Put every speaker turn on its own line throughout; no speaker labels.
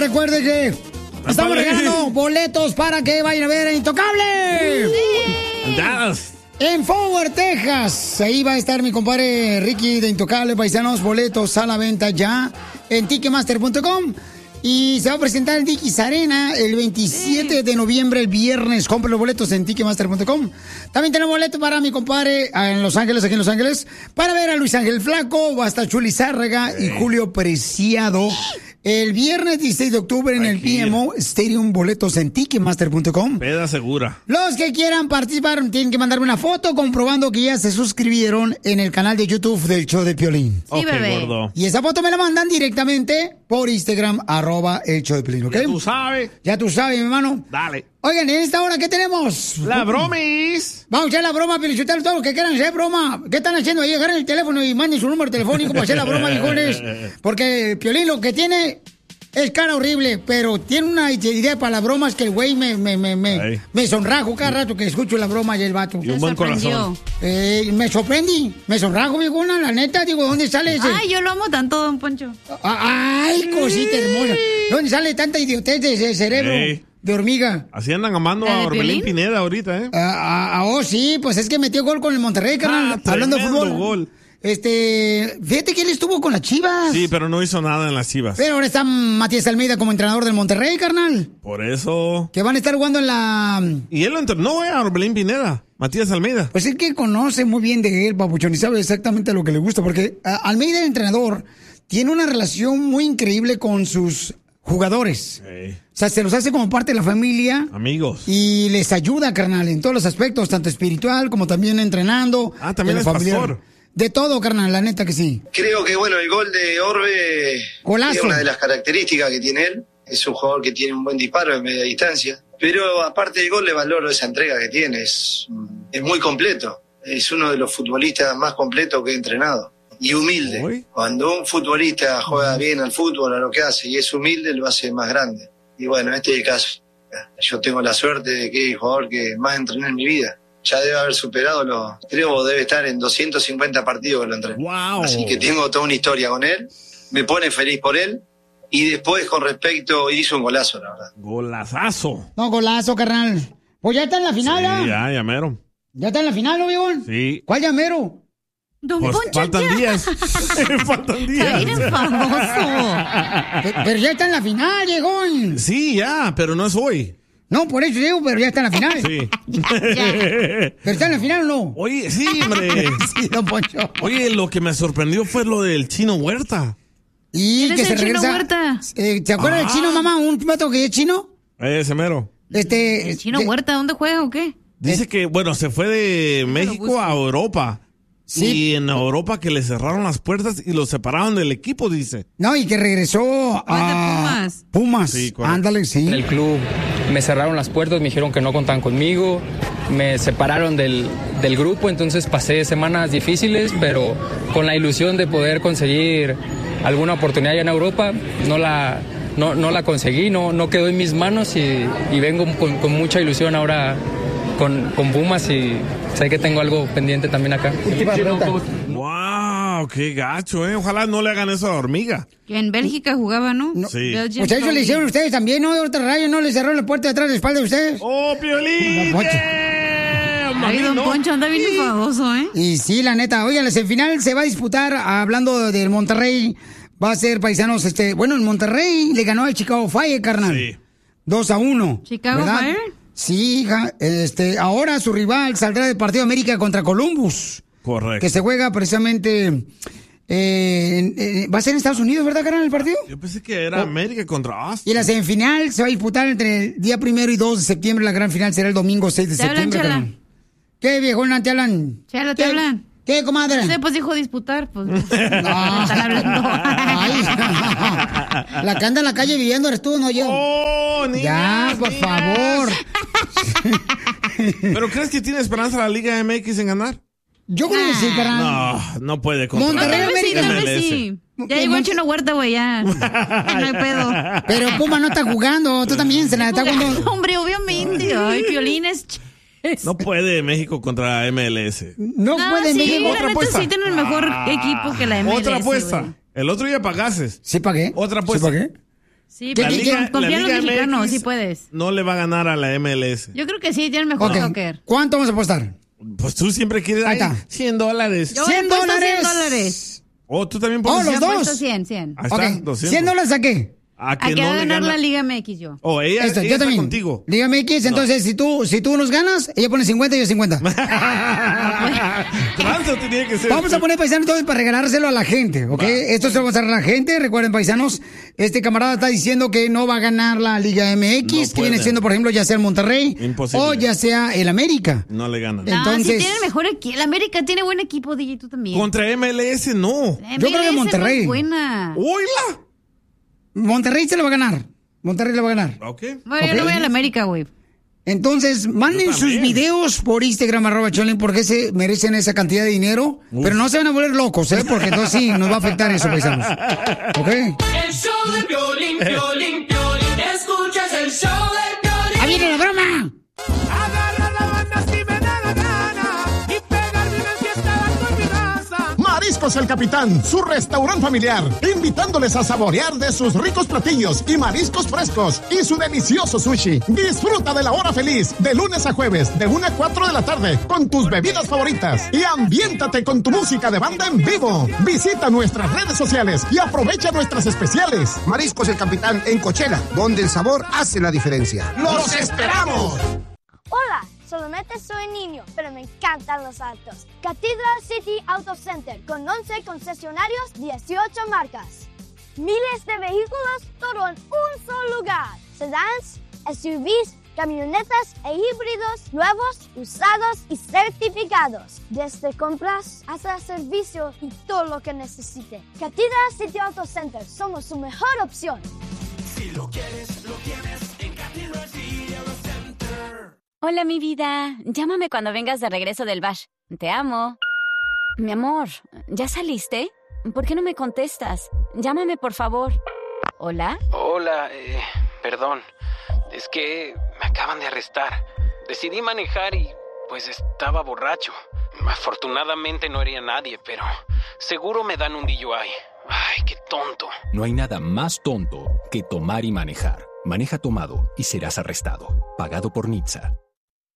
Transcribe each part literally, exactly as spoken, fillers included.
recuerde que estamos regalando boletos para que vayan a ver a Intocable.
Sí. Dallas.
En Forward, Texas. Ahí va a estar mi compadre Ricky de Intocable, paisanos. Boletos a la venta ya en ticketmaster punto com. Y se va a presentar el Dickies Arena el veintisiete de noviembre, el viernes. Compre los boletos en ticketmaster punto com. También tenemos boletos para mi compadre en Los Ángeles, aquí en Los Ángeles, para ver a Luis Ángel Flaco, va a estar Chuli Zárraga y Julio Preciado. El viernes dieciséis de octubre en el P M O Stadium, boletos en ticketmaster punto com.
Peda segura.
Los que quieran participar tienen que mandarme una foto comprobando que ya se suscribieron en el canal de YouTube del show de Piolín.
Sí, okay, bebé. Gordo.
Y esa foto me la mandan directamente por Instagram, arroba el show de Piolín, ¿ok?
Ya tú sabes.
Ya tú sabes, mi hermano.
Dale.
Oigan, en esta hora, ¿qué tenemos?
La bromis.
Vamos a echar la broma, Piolichotelo, todos los que quieran hacer broma. ¿Qué están haciendo ahí? Agarren el teléfono y manden su número telefónico para hacer la broma, viejones. Porque Piolín lo que tiene es cara horrible, pero tiene una idea para las bromas que el güey me, me, me, me, me sonrajo cada rato que escucho la broma y el vato.
Y un buen corazón.
Eh, me sorprendí, me sonrajo, viejona, la neta. Digo, ¿dónde sale ese?
Ay, yo lo amo tanto, don Poncho.
Ay, cosita hermosa. ¿Dónde sale tanta idiotez de ese cerebro? Hey. De hormiga.
Así andan amando a Orbelín Pineda ahorita, ¿eh?
Ah, ah, oh, sí, pues es que metió gol con el Monterrey, carnal. Ah, hablando de fútbol.
Gol.
Este, fíjate que él estuvo con las Chivas.
Sí, pero no hizo nada en las Chivas.
Pero ahora está Matías Almeida como entrenador del Monterrey, carnal.
Por eso.
Que van a estar jugando en la...
Y él lo entrenó, ¿eh? A Orbelín Pineda. Matías Almeida.
Pues es que conoce muy bien de él, papuchón, y sabe exactamente lo que le gusta. Porque uh, Almeida, el entrenador, tiene una relación muy increíble con sus jugadores. Sí. O sea, se los hace como parte de la familia.
Amigos.
Y les ayuda, carnal, en todos los aspectos, tanto espiritual como también entrenando.
Ah, también es pastor.
De todo, carnal, la neta que sí.
Creo que, bueno, el gol de Orbe
Golazo.
Es una de las características que tiene él. Es un jugador que tiene un buen disparo de media distancia. Pero aparte del gol, le valoro esa entrega que tiene. Es, es muy completo. Es uno de los futbolistas más completos que he entrenado. Y humilde. ¿Uy? Cuando un futbolista juega bien al fútbol, a lo que hace, y es humilde, lo hace más grande. Y bueno, este es el caso. Yo tengo la suerte de que es el jugador que más entrené en mi vida. Ya debe haber superado los... Creo que debe estar en doscientos cincuenta partidos que lo entrené.
Wow.
Así que tengo toda una historia con él. Me pone feliz por él. Y después, con respecto, hizo un golazo, la verdad.
Golazazo.
No, golazo, carnal. Pues ya está en la final, ¿ah?
Sí, ya, ya mero.
¿Ya está en la final, ¿no, viejón?
Sí.
¿Cuál ya mero?
Don
pues
Poncho,
faltan
ya.
días. faltan días.
Eres famoso.
Pero, pero ya está en la final, viejón.
Sí, ya, pero no es hoy.
No, por eso digo, pero ya está en la final.
Sí.
¿Pero está en la final o no?
Oye, sí, hombre.
Sí, don Poncho.
Oye, lo que me sorprendió fue lo del Chino Huerta.
Y
¿Quién
que
es
se
el Chino
regresa.
Huerta?
Eh, ¿Se acuerda
Ah.
del Chino, mamá? ¿Un vato que es chino?
Ese mero.
Este.
¿El Chino
de-
Huerta dónde juega o qué?
Dice que, bueno, se fue de México a Europa.
Sí.
Y en Europa que le cerraron las puertas y lo separaron del equipo, dice.
No, y que regresó a.
Pumas.
Pumas.
Sí, correcto.
Ándale, sí.
En el club me cerraron las puertas, me dijeron que no contaban conmigo, me separaron del, del grupo, entonces pasé semanas difíciles, pero con la ilusión de poder conseguir alguna oportunidad allá en Europa, no la, no, no la conseguí, no, no quedó en mis manos y, y vengo con, con mucha ilusión ahora con, con Pumas y sé que tengo algo pendiente también acá.
Última pregunta.
¡Wow! ¡Qué gacho, eh! Ojalá no le hagan eso a la hormiga.
Que en Bélgica jugaba, ¿no?
Sí.
Belgian
Pues eso le
Trophy.
hicieron ustedes también, ¿no? Otra rayo no le cerró la puerta de atrás de la espalda de ustedes.
¡Oh, Piolín!
Don Poncho.
¡Damn! A
Ay,
mí
don
no.
Poncho anda bien enfadoso, ¿eh?
Y sí, la neta. Oigan, la semifinal se va a disputar, hablando del Monterrey, va a ser, paisanos, este... Bueno, el Monterrey le ganó al Chicago Fire, carnal.
Sí.
dos a uno.
¿Chicago
¿verdad?
Fire?
Sí, hija. Este, ahora su rival saldrá del partido América contra Columbus.
Correcto.
Que se juega precisamente... eh, en- eh, va a ser en Estados Unidos, ¿verdad, carnal, el partido?
Yo pensé que era América contra Austin.
Y la semifinal se va a disputar entre el día primero y dos de septiembre. La gran final será el domingo seis de
¿Te hablan,
septiembre.
Chela?
carnal. ¿Qué, viejona, te hablan?
Chela, ¿te
¿Qué?
hablan?
¿Qué, comadre?
No sé, pues dijo disputar, pues.
No.
Están hablando.
Ay, la que anda en la calle viviendo eres tú, no yo.
¡Oh, niñas,
Ya, por
niñas!
favor.
¿Pero crees que tiene esperanza la Liga M X en ganar?
Yo creo que sí, carnal.
No, no puede contra
No,
Monterrey,
tal vez sí, tal
M L
vez
S.
sí. Ya llegó el Chino Huerta, güey, ya. No hay pedo.
Pero Puma no está jugando. Tú también se la está jugando.
Hombre, obviamente. Ay, Piolines.
No puede México contra M L S.
No,
No,
puede
sí,
México.
la
Otra
neta
apuesta.
sí tiene el mejor equipo que la M L S.
Otra apuesta.
güey.
El otro día pagases.
Sí pagué.
Otra apuesta.
¿Sí pagué?
Sí,
La
pero
liga-
confía en
la
los
Liga
mexicanos,
M X
sí puedes.
No le va a ganar a la M L S.
Yo creo que sí, tienen mejor
Ok.
soccer.
¿Cuánto vamos a apostar?
Pues tú siempre quieres.
Ahí
Ay,
está.
cien dólares.
Yo
cien
he puesto
dólares.
cien dólares.
Oh, tú también
Oh,
pones
los
Yo
cien.
he
dos.
puesto cien, cien.
Ahí está,
Ok,
doscientos.
¿cien dólares a qué?
A que
¿A qué
no
va a
le
ganar
gana.
la Liga M X yo?
Oh, ella,
Esto,
ella
yo
está
también.
contigo.
Dígame X, entonces si tú si tú nos ganas, ella pone cincuenta y yo cincuenta.
¿Cuánto tiene que ser?
Vamos a poner paisanos entonces para regalárselo a la gente, ¿ok? Esto se lo vamos a dar a la gente. Recuerden, paisanos, este camarada está diciendo que no va a ganar la Liga M X,
No
que viene
puede.
siendo, por ejemplo, ya sea el Monterrey
Imposible.
o ya sea el América.
No le ganan.
No,
Entonces-
sí tiene mejor equipo. El América tiene buen equipo, D J, tú también.
Contra M L S, no.
La
Yo creo que
M L S
Monterrey.
no es buena.
¡Oíla!
Monterrey se lo va a ganar. Monterrey le va a ganar.
Ok.
Bueno, yo
Ok.
no voy a la América, güey.
Entonces, manden
Yo
sus
también.
videos por Instagram, arroba Choplin, porque se merecen esa cantidad de dinero.
Uf.
Pero no se van a volver locos, ¿eh? Porque entonces sí, nos va a afectar eso, paisanos. ¿Ok?
El show de Piolín, Piolín, Piolín. Escuchas el show de Piolín.
¡Ahí viene la broma!
Agarra la banda si me da la gana y pegarme una fiesta con mi raza.
Mariscos El Capitán, su restaurante familiar, invitándoles a saborear de sus ricos platillos y mariscos frescos y su delicioso sushi. Disfruta de la hora feliz de lunes a jueves de una a cuatro de la tarde con tus bebidas favoritas y ambiéntate con tu música de banda en vivo. Visita nuestras redes sociales y aprovecha nuestras especiales.
Mariscos El Capitán en Coachella, donde el sabor hace la diferencia.
¡Los esperamos!
Hola, solamente soy niño, pero me encantan los autos. Cathedral City Auto Center, con once concesionarios, dieciocho marcas. Miles de vehículos, todo en un solo lugar. Sedans, S U Vs, camionetas e híbridos, nuevos, usados y certificados. Desde compras hasta servicio y todo lo que necesite. Cathedral City Auto Center, somos su mejor opción.
Si lo quieres, lo tienes en Cathedral City Auto Center.
Hola, mi vida. Llámame cuando vengas de regreso del bash. Te amo. Mi amor, ¿ya saliste? ¿Por qué no me contestas? Llámame, por favor. ¿Hola?
Hola, eh, perdón. Es que me acaban de arrestar. Decidí manejar y pues estaba borracho. Afortunadamente no hería a nadie, pero seguro me dan un D U I. Ay, qué tonto.
No hay nada más tonto que tomar y manejar. Maneja tomado y serás arrestado. Pagado por N H T S A.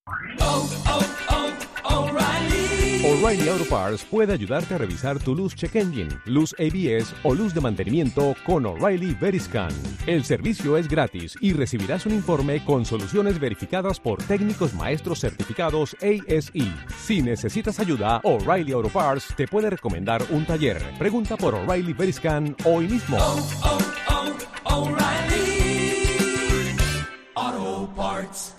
Oh, oh, oh, O'Reilly.
O'Reilly Auto Parts puede ayudarte a revisar tu luz check engine, luz A B S o luz de mantenimiento con O'Reilly Veriscan. El servicio es gratis y recibirás un informe con soluciones verificadas por técnicos maestros certificados A S E. Si necesitas ayuda, O'Reilly Auto Parts te puede recomendar un taller. Pregunta por O'Reilly Veriscan hoy mismo.
Oh, oh, oh, O'Reilly Auto Parts.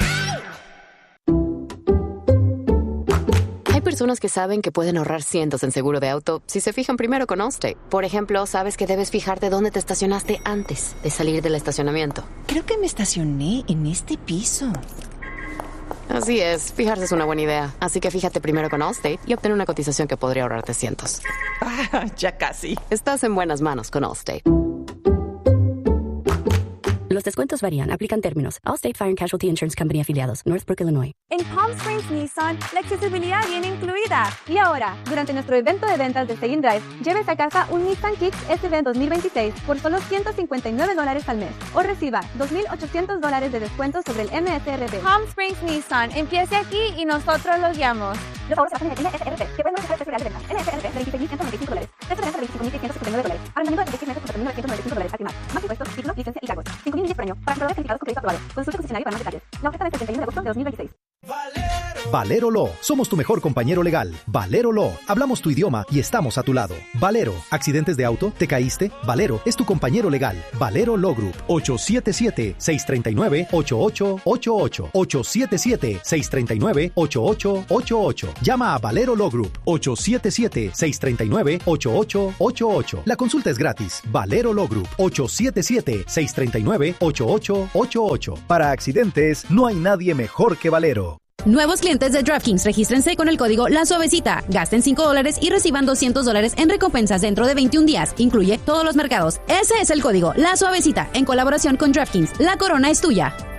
Hay personas que saben que pueden ahorrar cientos en seguro de auto si se fijan primero con Allstate. Por ejemplo, sabes que debes fijarte dónde te estacionaste antes de salir del estacionamiento.
Creo que me estacioné en este piso.
Así es, fijarse es una buena idea. Así que fíjate primero con Allstate y obtén una cotización que podría ahorrarte cientos.
Ah, ya casi.
Estás en buenas manos con Allstate.
Los descuentos varían. Aplican términos. Allstate Fire and Casualty Insurance Company afiliados. Northbrook, Illinois.
En Palm Springs Nissan, la accesibilidad viene incluida. Y ahora, durante nuestro evento de ventas de Stay in Drive, lleves a casa un Nissan Kicks S V dos mil veintiséis por solo ciento cincuenta y nueve dólares al mes. O reciba dos mil ochocientos dólares de descuento sobre el M S R P.
Palm Springs Nissan, empiece aquí y nosotros los guiamos.
Los favores se basan en el M S R P, que pueden modificar el precio real de venta. M S R P de veintiséis mil ciento noventa y cinco dólares. Precio de venta de veinticinco mil seiscientos setenta y nueve dólares. Arrendamiento de treinta y seis meses por cuatro mil novecientos noventa y cinco dólares al final. Más impuestos, título, licencia y cargos. cinco mil millas por año. Para compradores calificados con crédito aprobado. Consulta concesionario para más detalles. La oferta del treinta y uno de agosto de dos mil veintiséis.
Valero Law. Somos tu mejor compañero legal. Valero Law. Hablamos tu idioma y estamos a tu lado. Valero. ¿Accidentes de auto? ¿Te caíste? Valero es tu compañero legal. Valero Law Group. ocho siete siete, seis tres nueve, ocho ocho ocho ocho. ocho siete siete, seis tres nueve, ocho ocho ocho ocho. Llama a Valero Law Group. ocho siete siete, seis tres nueve, ocho ocho ocho ocho. La consulta es gratis. Valero Law Group. ocho siete siete, seis tres nueve, ocho ocho ocho ocho. Para accidentes, no hay nadie mejor que Valero.
Nuevos clientes de DraftKings, regístrense con el código La Suavecita. Gasten cinco dólares y reciban doscientos dólares en recompensas dentro de veintiún días. Incluye todos los mercados. Ese es el código La Suavecita, en colaboración con DraftKings. La corona es tuya.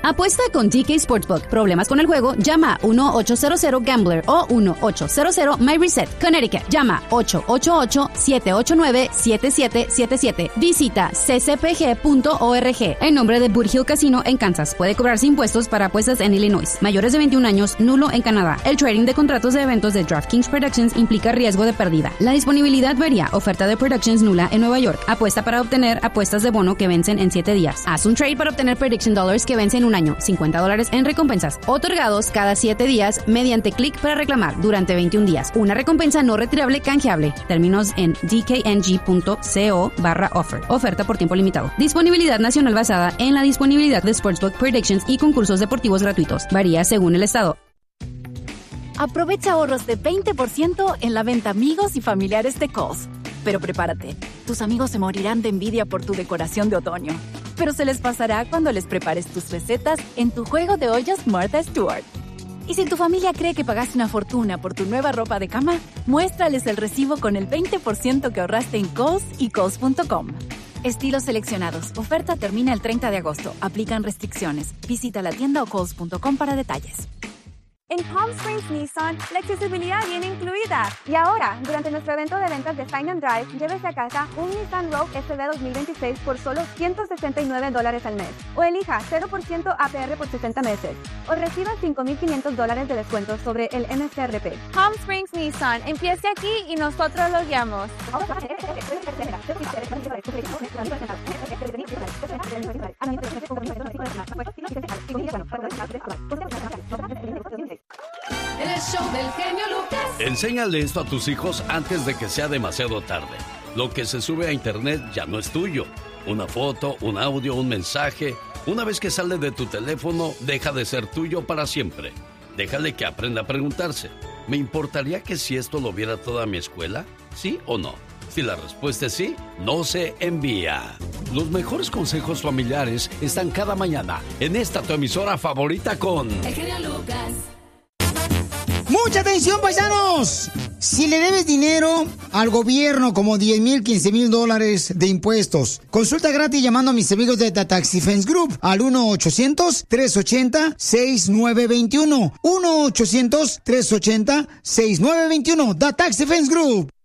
Apuesta con D K Sportsbook. ¿Problemas con el juego? Llama uno ochocientos Gambler o uno ochocientos My Reset. Connecticut. Llama ocho ocho ocho, siete ocho nueve, siete siete siete siete. Visita c c p g punto org. En nombre de Boot Hill Casino en Kansas. Puede cobrarse impuestos para apuestas en Illinois. Mayores de veintiún años, nulo en Canadá. El trading de contratos de eventos de DraftKings Productions implica riesgo de pérdida. La disponibilidad varía. Oferta de Productions nula en Nueva York. Apuesta para obtener apuestas de bono que vencen en siete días. Haz un trade para obtener Prediction Dollars que vencen en un año. cincuenta dólares en recompensas. Otorgados cada siete días mediante clic para reclamar durante veintiún días. Una recompensa no retirable canjeable. Términos en d k n g punto co barra offer. Oferta por tiempo limitado. Disponibilidad nacional basada en la disponibilidad de Sportsbook Predictions y concursos deportivos gratuitos. Varía según el estado.
Aprovecha ahorros de veinte por ciento en la venta amigos y familiares de Kohl's. Pero prepárate, tus amigos se morirán de envidia por tu decoración de otoño. Pero se les pasará cuando les prepares tus recetas en tu juego de ollas Martha Stewart. Y si tu familia cree que pagaste una fortuna por tu nueva ropa de cama, muéstrales el recibo con el veinte por ciento que ahorraste en Kohl's y Kohl's punto com. Estilos seleccionados. Oferta termina el treinta de agosto. Aplican restricciones. Visita la tienda o Kohl's punto com para detalles.
En Palm Springs Nissan, la accesibilidad viene incluida. Y ahora, durante nuestro evento de ventas de Sign and Drive, llévese a casa un Nissan Rogue S V dos mil veintiséis por solo ciento sesenta y nueve dólares al mes. O elija cero por ciento A P R por sesenta meses. O reciba cinco mil quinientos dólares de descuento sobre el M S R P.
Palm Springs Nissan, empiece aquí y nosotros lo guiamos.
El show del genio Lucas.
Enséñale esto a tus hijos antes de que sea demasiado tarde. Lo que se sube a internet ya no es tuyo. Una foto, un audio, un mensaje. Una vez que sale de tu teléfono, deja de ser tuyo para siempre. Déjale que aprenda a preguntarse: ¿me importaría que si esto lo viera toda mi escuela? ¿Sí o no? Si la respuesta es sí, no se envía. Los mejores consejos familiares están cada mañana en esta tu emisora favorita con
El genio Lucas.
¡Mucha atención, paisanos! Si le debes dinero al gobierno, como diez mil, quince mil dólares de impuestos, consulta gratis llamando a mis amigos de The Tax Defense Group al uno ochocientos, tres ochenta, sesenta y nueve veintiuno. uno ochocientos, tres ochenta, sesenta y nueve veintiuno. The Tax Defense Group.